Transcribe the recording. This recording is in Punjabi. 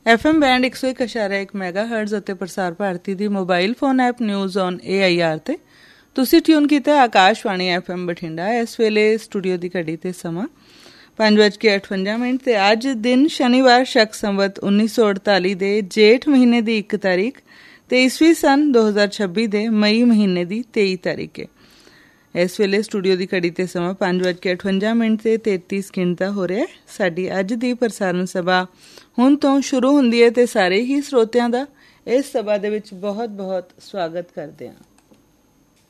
FM ਬੈਂਡ 101.1 ਮੈਗਾਹਰਟਜ਼ ਅਤੇ ਪ੍ਰਸਾਰ ਭਾਰਤੀ ਦੀ mobile phone app news on AIR ਤੇ ਤੁਸੀਂ ਟਿਊਨ ਕੀਤਾ ਆਕਾਸ਼ਵਾਣੀ FM ਬਠਿੰਡਾ। ਇਸ ਵੇਲੇ ਸਟੂਡੀਓ ਦੀ ਘੜੀ ਤੇ ਸਮਾਂ 5:58 ਤੇ ਅੱਜ ਦਿਨ ਸ਼ਨੀਵਾਰ ਸ਼ਕ ਸੰਵਤ 1948 ਦੇ ਜੇਠ ਮਹੀਨੇ ਦੀ 1 ਤਾਰੀਖ ਤੇ ਈਸਵੀ ਸਨ 2026 ਦੇ ਮਈ ਮਹੀਨੇ ਦੀ 23 ਤਾਰੀਖ ਹੈ। ਇਸ ਵੇਲੇ ਸਟੂਡੀਓ ਦੀ ਘੜੀ ਤੇ ਸਮਾਂ 5:58 ਤੇ 33 ਸਕਿੰਟ ਦਾ ਹੋ ਰਿਹਾ। ਸਾਡੀ ਅੱਜ ਦੀ ਪ੍ਰਸਾਰਣ ਸਭਾ ਹੁਣ ਤੋਂ ਸ਼ੁਰੂ ਹੁੰਦੀ ਹੈ ਤੇ ਸਾਰੇ ਹੀ ਸਰੋਤਿਆਂ ਦਾ ਇਸ ਸਭਾ ਦੇ ਵਿੱਚ ਬਹੁਤ-ਬਹੁਤ ਸਵਾਗਤ ਕਰਦੇ ਹਾਂ।